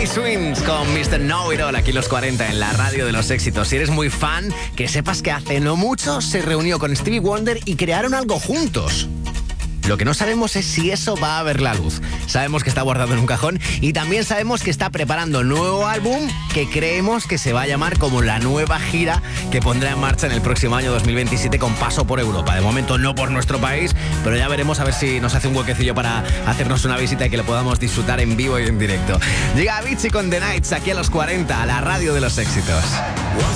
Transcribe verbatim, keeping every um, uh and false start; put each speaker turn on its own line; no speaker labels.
Swings con mister Know It All, aquí los cuarenta en la radio de los éxitos. Si eres muy fan, que sepas que hace no mucho se reunió con Stevie Wonder y crearon algo juntos. Lo que no sabemos es si eso va a ver la luz. Sabemos que está guardado en un cajón y también sabemos que está preparando un nuevo álbum que creemos que se va a llamar como la nueva gira que pondrá en marcha en el próximo año dos mil veintisiete con paso por Europa. De momento no por nuestro país, pero ya veremos a ver si nos hace un huequecillo para hacernos una visita y que lo podamos disfrutar en vivo y en directo. Llega Avicii con The Nights aquí a los cuarenta, a la radio de los éxitos.